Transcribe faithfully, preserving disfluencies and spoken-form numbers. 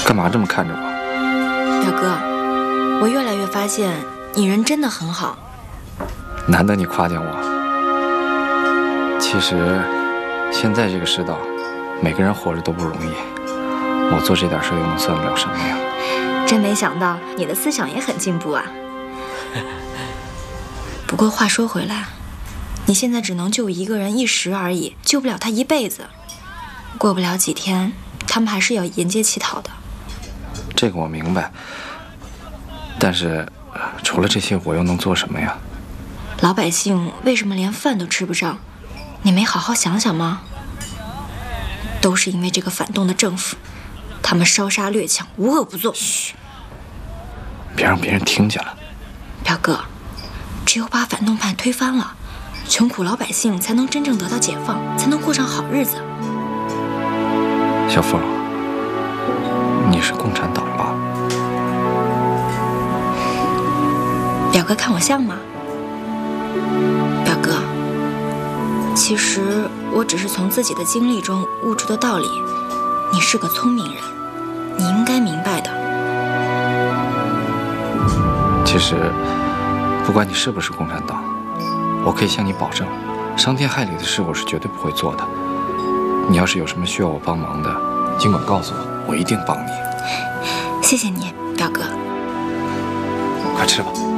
干嘛这么看着我？ 表哥，我越来越发现你人真的很好。 难得你夸奖我。其实，现在这个世道，每个人活着都不容易。我做这点事又能算得了什么呀？ 真没想到你的思想也很进步啊。不过话说回来，你现在只能救一个人一时而已，救不了他一辈子。过不了几天，他们还是要沿街乞讨的。 这个我明白，但是除了这些，我又能做什么呀？ 老百姓为什么连饭都吃不上？你没好好想想吗？都是因为这个反动的政府，他们烧杀掠抢，无恶不作。嘘， 别让别人听见了。 表哥，只有把反动派推翻了，穷苦老百姓才能真正得到解放，才能过上好日子。 小凤，你是共产党吧？ 表哥看我像吗？表哥，其实我只是从自己的经历中悟出的道理。你是个聪明人，你应该明白的。 其实，不管你是不是共产党，我可以向你保证，伤天害理的事我是绝对不会做的。你要是有什么需要我帮忙的，尽管告诉我，我一定帮你。 谢谢你，表哥。 快吃吧。